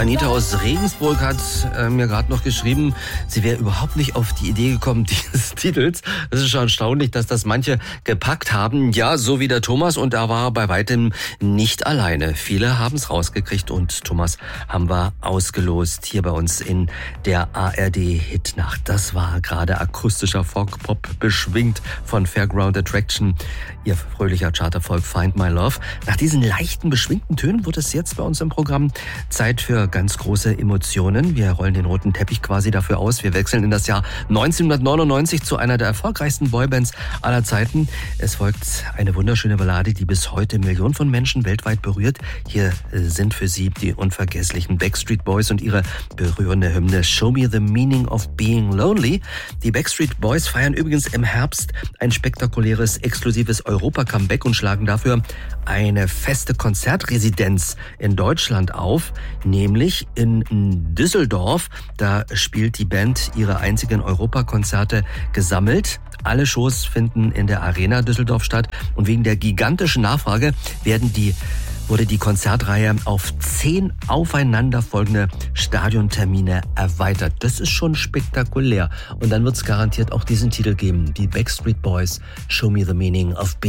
Anita aus Regensburg hat mir gerade noch geschrieben, sie wäre überhaupt nicht auf die Idee gekommen dieses Titels. Das ist schon erstaunlich, dass das manche gepackt haben. Ja, so wie der Thomas, und er war bei weitem nicht alleine. Viele haben es rausgekriegt und Thomas haben wir ausgelost hier bei uns in der ARD-Hitnacht. Das war gerade akustischer Folk-Pop beschwingt von Fairground Attraction. Ihr fröhlicher Charterfolg Find My Love. Nach diesen leichten, beschwingten Tönen wird es jetzt bei uns im Programm Zeit für ganz große Emotionen. Wir rollen den roten Teppich quasi dafür aus. Wir wechseln in das Jahr 1999 zu einer der erfolgreichsten Boybands aller Zeiten. Es folgt eine wunderschöne Ballade, die bis heute Millionen von Menschen weltweit berührt. Hier sind für Sie die unvergesslichen Backstreet Boys und ihre berührende Hymne Show Me the Meaning of Being Lonely. Die Backstreet Boys feiern übrigens im Herbst ein spektakuläres, exklusives Europa-Comeback und schlagen dafür eine feste Konzertresidenz in Deutschland auf, nämlich in Düsseldorf. Da spielt die Band ihre einzigen Europakonzerte gesammelt. Alle Shows finden in der Arena Düsseldorf statt und wegen der gigantischen Nachfrage wurde die Konzertreihe auf 10 aufeinanderfolgende Stadiontermine erweitert. Das ist schon spektakulär. Und dann wird es garantiert auch diesen Titel geben. Die Backstreet Boys, Show Me the Meaning of Being